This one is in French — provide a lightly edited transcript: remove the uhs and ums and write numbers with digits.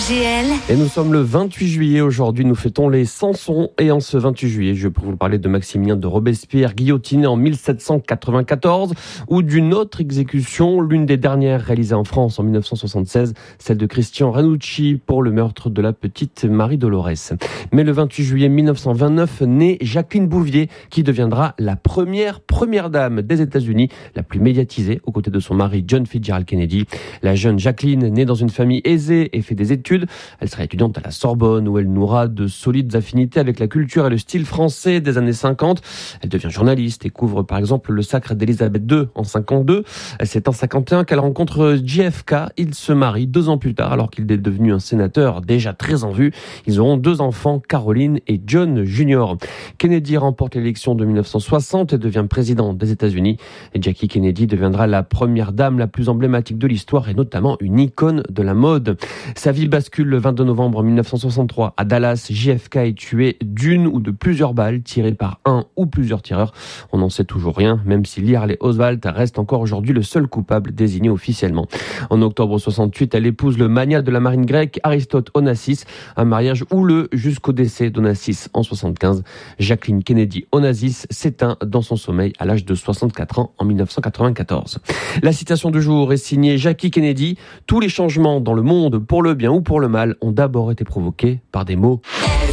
RTL. Et nous sommes le 28 juillet aujourd'hui, nous fêtons les Samsons. Et en ce 28 juillet, je vais vous parler de Maximilien de Robespierre, guillotiné en 1794, ou d'une autre exécution, l'une des dernières réalisées en France en 1976, celle de Christian Ranucci pour le meurtre de la petite Marie Dolores. Mais le 28 juillet 1929 naît Jacqueline Bouvier, qui deviendra la première dame des États-Unis, la plus médiatisée, aux côtés de son mari John Fitzgerald Kennedy. La jeune Jacqueline, née dans une famille aisée et fait des études. Elle sera étudiante à la Sorbonne où elle nourra de solides affinités avec la culture et le style français des années 50. Elle devient journaliste et couvre par exemple le sacre d'Élisabeth II en 52. C'est en 51 qu'elle rencontre JFK. Ils se marient 2 ans plus tard alors qu'il est devenu un sénateur déjà très en vue. Ils auront 2 enfants, Caroline et John Jr. Kennedy remporte l'élection de 1960 et devient président des États-Unis. Et Jackie Kennedy deviendra la première dame la plus emblématique de l'histoire et notamment une icône de la mode. Sa vie bascule le 22 novembre 1963 à Dallas. JFK est tué d'une ou de plusieurs balles tirées par un ou plusieurs tireurs. On n'en sait toujours rien, même si Lee Harvey Oswald reste encore aujourd'hui le seul coupable désigné officiellement. En octobre 68, elle épouse le magnat de la marine grecque Aristote Onassis, un mariage houleux jusqu'au décès d'Onassis en 75. Jacqueline Kennedy Onassis s'éteint dans son sommeil à l'âge de 64 ans en 1994. La citation du jour est signée Jackie Kennedy. Tous les changements dans le monde, pour le bien ou pour le mal, ont d'abord été provoqués par des mots.